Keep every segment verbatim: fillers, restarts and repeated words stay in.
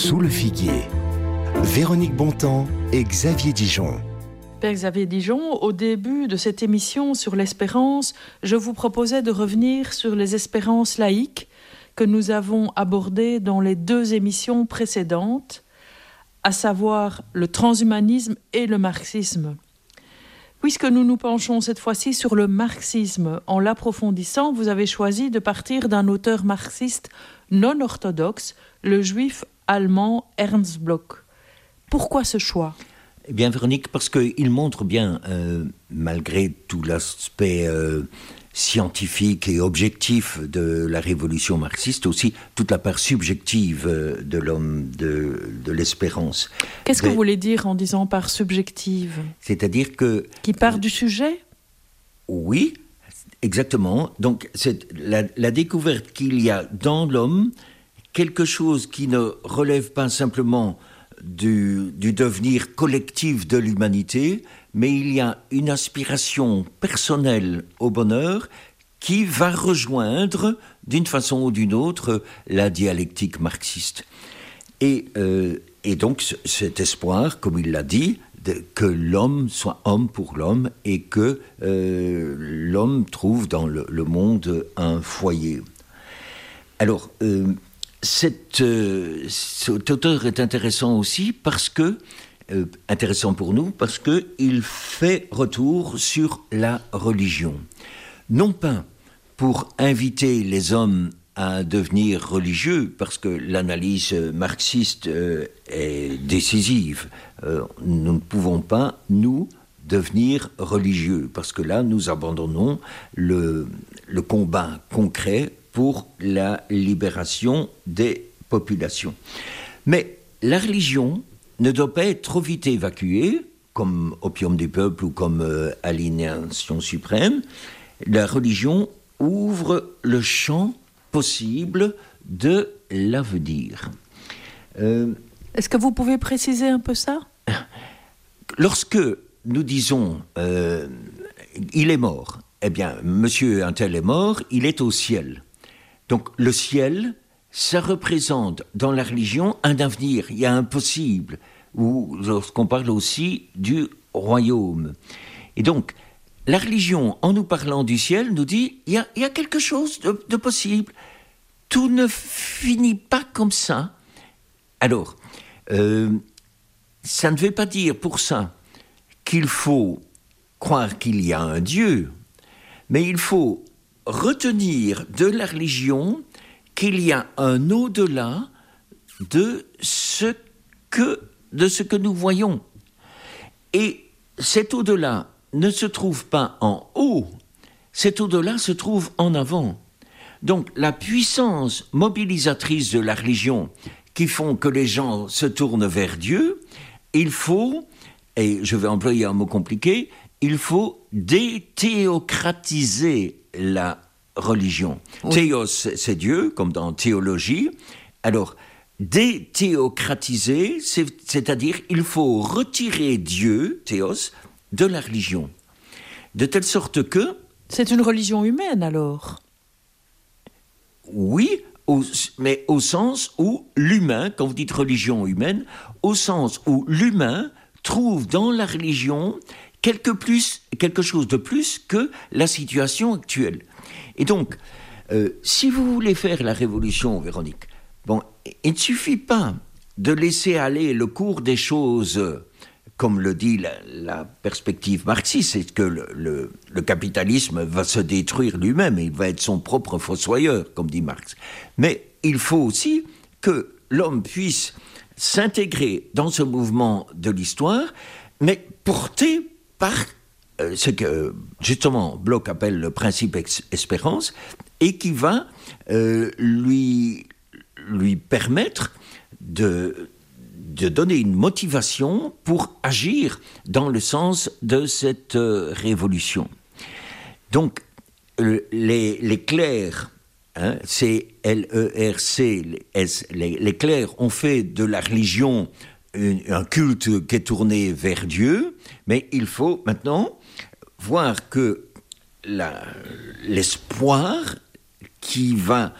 Sous le figuier, Véronique Bontemps et Xavier Dijon. Père Xavier Dijon, au début de cette émission sur l'espérance, je vous proposais de revenir sur les espérances laïques que nous avons abordées dans les deux émissions précédentes, à savoir le transhumanisme et le marxisme. Puisque nous nous penchons cette fois-ci sur le marxisme, en l'approfondissant, vous avez choisi de partir d'un auteur marxiste non orthodoxe, le juif allemand Ernst Bloch. Pourquoi ce choix ? Eh bien, Véronique, parce qu'il montre bien, euh, malgré tout l'aspect euh, scientifique et objectif de la révolution marxiste, aussi toute la part subjective euh, de l'homme, de, de l'espérance. Qu'est-ce de, que vous voulez dire en disant par subjective ? C'est-à-dire que... Qui part du sujet ? Oui, exactement. Donc, c'est la, la découverte qu'il y a dans l'homme quelque chose qui ne relève pas simplement Du, du devenir collectif de l'humanité, mais il y a une aspiration personnelle au bonheur qui va rejoindre, d'une façon ou d'une autre, la dialectique marxiste. Et, euh, et donc, cet espoir, comme il l'a dit, de, que l'homme soit homme pour l'homme et que euh, l'homme trouve dans le, le monde un foyer. Alors, euh, Cette, euh, cet auteur est intéressant aussi parce que, euh, intéressant pour nous, parce qu'il fait retour sur la religion. Non pas pour inviter les hommes à devenir religieux, parce que l'analyse marxiste euh, est décisive. Euh, nous ne pouvons pas, nous, devenir religieux, parce que là, nous abandonnons le, le combat concret pour la libération des populations. Mais la religion ne doit pas être trop vite évacuée, comme Opium du peuple ou comme euh, Aliénation suprême. La religion ouvre le champ possible de l'avenir. Euh, Est-ce que vous pouvez préciser un peu ça ? Lorsque nous disons euh, « il est mort », eh bien, monsieur un tel est mort, il est au ciel. Donc le ciel, ça représente dans la religion un avenir, il y a un possible, ou lorsqu'on parle aussi du royaume. Et donc, la religion, en nous parlant du ciel, nous dit il y a, il y a quelque chose de, de possible. Tout ne finit pas comme ça. Alors, euh, ça ne veut pas dire pour ça qu'il faut croire qu'il y a un Dieu, mais il faut retenir de la religion qu'il y a un au-delà de ce que, de ce que nous voyons. Et cet au-delà ne se trouve pas en haut, cet au-delà se trouve en avant. Donc la puissance mobilisatrice de la religion qui font que les gens se tournent vers Dieu, il faut, et je vais employer un mot compliqué, il faut déthéocratiser la religion. Oui. Théos, c'est Dieu, comme dans théologie. Alors, déthéocratiser, c'est, c'est-à-dire il faut retirer Dieu, théos, de la religion. De telle sorte que... C'est une religion humaine, alors ? Oui, au, mais au sens où l'humain, quand vous dites religion humaine, au sens où l'humain trouve dans la religion quelque, plus, quelque chose de plus que la situation actuelle. Et donc, euh, si vous voulez faire la révolution, Véronique, bon, il ne suffit pas de laisser aller le cours des choses, comme le dit la, la perspective marxiste, c'est que le, le, le capitalisme va se détruire lui-même, et il va être son propre fossoyeur, comme dit Marx. Mais il faut aussi que l'homme puisse s'intégrer dans ce mouvement de l'histoire, mais porté par euh, ce que, justement, Bloch appelle le principe ex- espérance, et qui va euh, lui, lui permettre de, de donner une motivation pour agir dans le sens de cette euh, révolution. Donc, euh, les, les clercs, hein, c'est L E R C, les, les, les clercs ont fait de la religion une, un culte qui est tourné vers Dieu, mais il faut maintenant voir que la, l'espoir qui va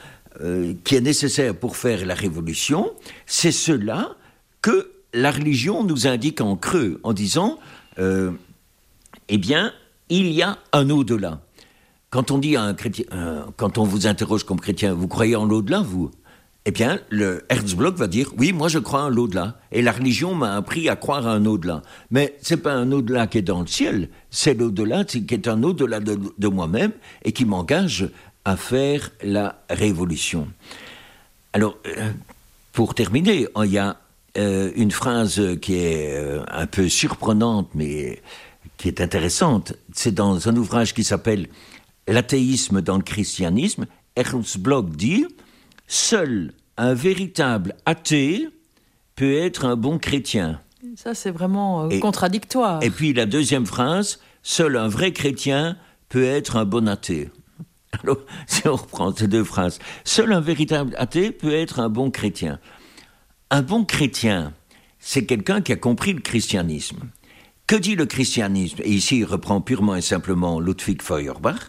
euh, qui est nécessaire pour faire la révolution, c'est cela que la religion nous indique en creux, en disant, euh, eh bien, il y a un au-delà. Quand on dit à un chrétien, euh, quand on vous interroge comme chrétien, vous croyez en l'au-delà, vous ? Eh bien, le Herzblock va dire, oui, moi je crois en l'au-delà. Et la religion m'a appris à croire à un au-delà. Mais c'est pas un au-delà qui est dans le ciel, c'est l'au-delà qui est un au-delà de, de moi-même et qui m'engage à faire la révolution. Alors, euh, pour terminer, il y a euh, une phrase qui est euh, un peu surprenante, mais qui est intéressante. C'est dans un ouvrage qui s'appelle « L'athéisme dans le christianisme ». Ernst Bloch dit « Seul un véritable athée peut être un bon chrétien ». Ça, c'est vraiment euh, et, contradictoire. Et puis la deuxième phrase « Seul un vrai chrétien peut être un bon athée ». Alors, si on reprend ces deux phrases, « Seul un véritable athée peut être un bon chrétien ». Un bon chrétien, c'est quelqu'un qui a compris le christianisme. Que dit le christianisme ? Et ici, il reprend purement et simplement Ludwig Feuerbach.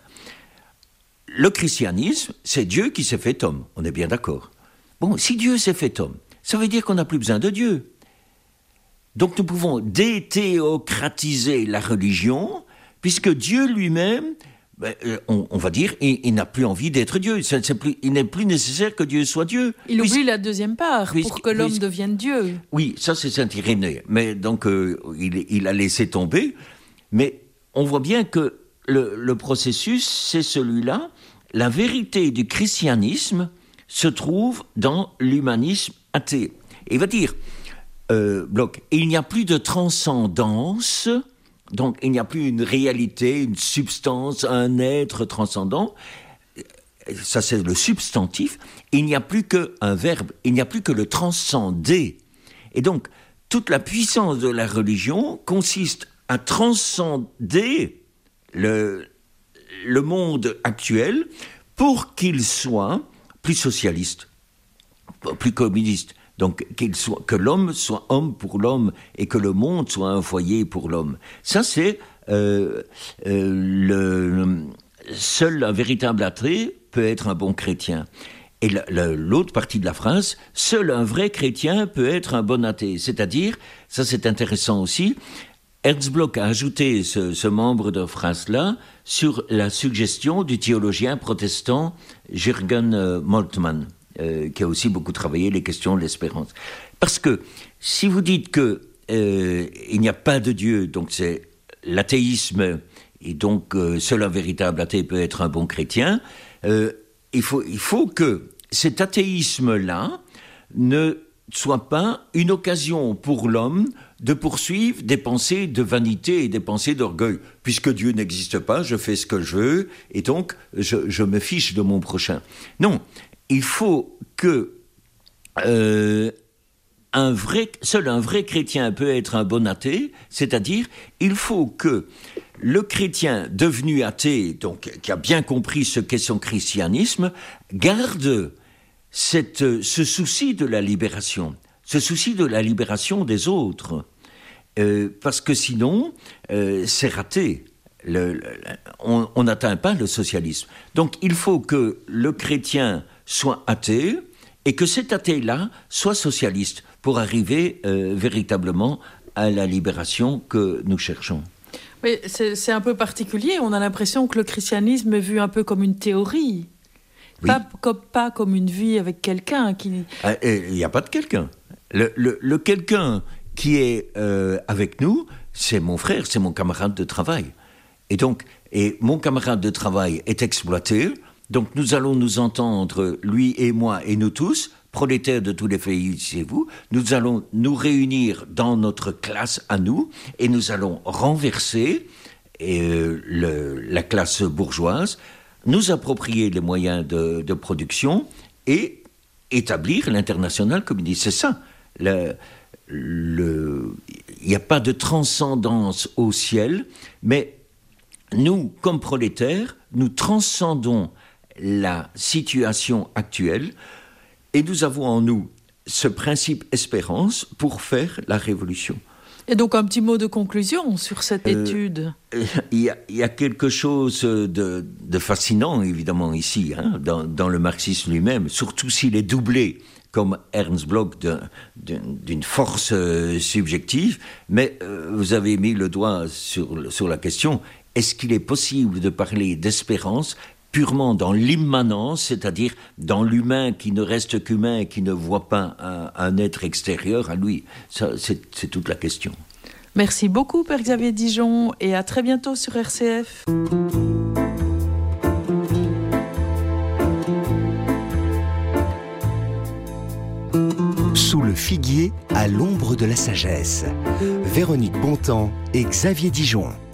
Le christianisme, c'est Dieu qui s'est fait homme. On est bien d'accord. Bon, si Dieu s'est fait homme, ça veut dire qu'on n'a plus besoin de Dieu. Donc nous pouvons déthéocratiser la religion, puisque Dieu lui-même, ben, on, on va dire, il, il n'a plus envie d'être Dieu. C'est, c'est plus, il n'est plus nécessaire que Dieu soit Dieu. Il puisque, oublie la deuxième part, puisque, pour que l'homme puisque, devienne Dieu. Oui, ça c'est Saint-Irénée. Mais donc, euh, il, il a laissé tomber. Mais on voit bien que le, le processus, c'est celui-là. La vérité du christianisme se trouve dans l'humanisme athée. Et il va dire, euh, Bloch, il n'y a plus de transcendance, donc il n'y a plus une réalité, une substance, un être transcendant. Ça c'est le substantif. Il n'y a plus qu'un verbe, il n'y a plus que le transcender. Et donc, toute la puissance de la religion consiste à transcender le... le monde actuel pour qu'il soit plus socialiste, plus communiste. Donc qu'il soit, que l'homme soit homme pour l'homme et que le monde soit un foyer pour l'homme. Ça, c'est euh, euh, le, seul un véritable athée peut être un bon chrétien. Et la, la, l'autre partie de la phrase, seul un vrai chrétien peut être un bon athée. C'est-à-dire, ça c'est intéressant aussi, Ernst Bloch a ajouté ce, ce membre de phrase-là sur la suggestion du théologien protestant Jürgen Moltmann, euh, qui a aussi beaucoup travaillé les questions de l'espérance. Parce que si vous dites que euh, il n'y a pas de Dieu, donc c'est l'athéisme, et donc euh, seul un véritable athée peut être un bon chrétien, euh, il faut, il faut que cet athéisme-là ne soit pas une occasion pour l'homme de poursuivre des pensées de vanité et des pensées d'orgueil. Puisque Dieu n'existe pas, je fais ce que je veux, et donc je, je me fiche de mon prochain. Non, il faut que euh, un vrai, seul un vrai chrétien peut être un bon athée, c'est-à-dire il faut que le chrétien devenu athée, donc qui a bien compris ce qu'est son christianisme, garde cette, ce souci de la libération, ce souci de la libération des autres. Euh, parce que sinon, euh, c'est raté. Le, le, on n'atteint pas le socialisme. Donc, il faut que le chrétien soit athée et que cet athée-là soit socialiste pour arriver euh, véritablement à la libération que nous cherchons. Oui, c'est, c'est un peu particulier. On a l'impression que le christianisme est vu un peu comme une théorie. Oui. Pas, comme, pas comme une vie avec quelqu'un qui... Il n'y a pas de quelqu'un. Le, le, le quelqu'un qui est euh, avec nous, c'est mon frère, c'est mon camarade de travail. Et donc, et mon camarade de travail est exploité, donc nous allons nous entendre, lui et moi et nous tous, prolétaires de tous les pays chez vous, nous allons nous réunir dans notre classe à nous, et nous allons renverser euh, le, la classe bourgeoise, nous approprier les moyens de, de production et établir l'international communiste. C'est ça. Le, le, il n'y a pas de transcendance au ciel, mais nous, comme prolétaires, nous transcendons la situation actuelle et nous avons en nous ce principe espérance pour faire la révolution. Et donc un petit mot de conclusion sur cette Euh, étude. Il y, a, il y a quelque chose de, de fascinant, évidemment, ici, hein, dans, dans le marxisme lui-même, surtout s'il est doublé, comme Ernst Bloch, de, de, d'une force euh, subjective. Mais euh, vous avez mis le doigt sur, sur la question, est-ce qu'il est possible de parler d'espérance purement dans l'immanence, c'est-à-dire dans l'humain qui ne reste qu'humain et qui ne voit pas un, un être extérieur à lui? Ça, c'est, c'est toute la question. Merci beaucoup, Père Xavier Dijon, et à très bientôt sur R C F. Sous le figuier, à l'ombre de la sagesse. Véronique Bontemps et Xavier Dijon.